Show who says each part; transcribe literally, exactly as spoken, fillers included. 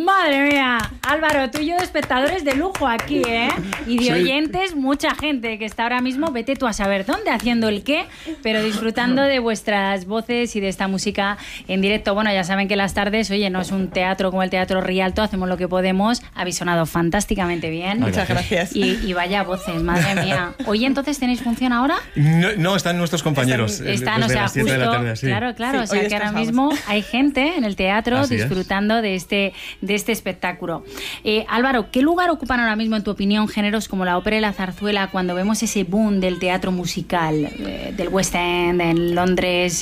Speaker 1: Madre mía, Álvaro, tú y yo de espectadores de lujo aquí, ¿eh? Y de oyentes, mucha gente que está ahora mismo, vete tú a saber dónde, haciendo el qué, pero disfrutando de vuestras voces y de esta música en directo. Bueno, ya saben que las tardes, oye, no es un teatro como el Teatro Rialto, hacemos lo que podemos. Habéis sonado fantásticamente bien.
Speaker 2: Muchas gracias.
Speaker 1: Y, y vaya voces, madre mía. Oye, ¿entonces tenéis función ahora?
Speaker 3: No, no están nuestros compañeros.
Speaker 1: Están, están o sea, justo, de la tarde, sí. Claro, claro, sí, o sea que ahora mismo hay gente en el teatro Así disfrutando es. de este, de este espectáculo. Eh, Álvaro, ¿qué lugar ocupan ahora mismo, en tu opinión, géneros como la ópera y la zarzuela cuando vemos ese boom del teatro musical, eh, del West End en Londres,